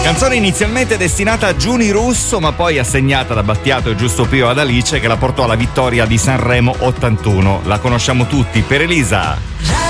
Canzone inizialmente destinata a Giuni Russo, ma poi assegnata da Battiato e Giusto Pio ad Alice, che la portò alla vittoria di Sanremo 81. La conosciamo tutti per Elisa.